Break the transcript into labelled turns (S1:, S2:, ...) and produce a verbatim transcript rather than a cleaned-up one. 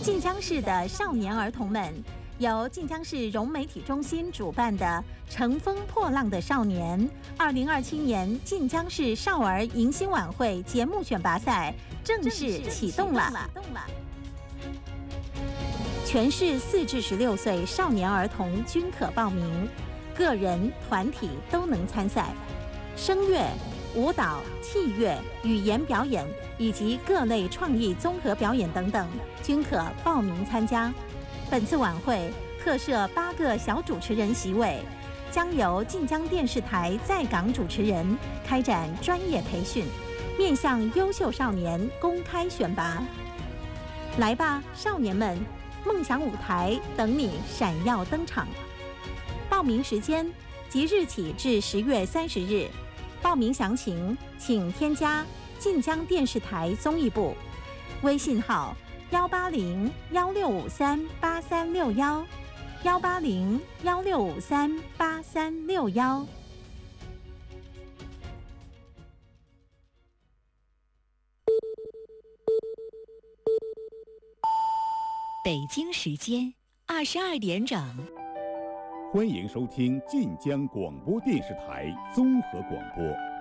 S1: 晋江市的少年儿童们，由晋江市融媒体中心主办的“乘风破浪的少年”二零二七年晋江市少儿迎新晚会节目选拔赛正式启动了。全市四至十六岁少年儿童均可报名，个人、团体都能参赛。声乐、舞蹈、器乐、语言表演以及各类创意综合表演等等，均可报名参加。本次晚会特设八个小主持人席位，将由晋江电视台在港主持人开展专业培训，面向优秀少年公开选拔。来吧，少年们，梦想舞台等你闪耀登场。报名时间即日起至十月三十日。报名详情请添加晋江电视台综艺部微信号幺八零幺六五三八三六幺幺八零幺六五三八三六幺。
S2: 北京时间二十二点整。
S3: 欢迎收听晋江广播电视台综合广播。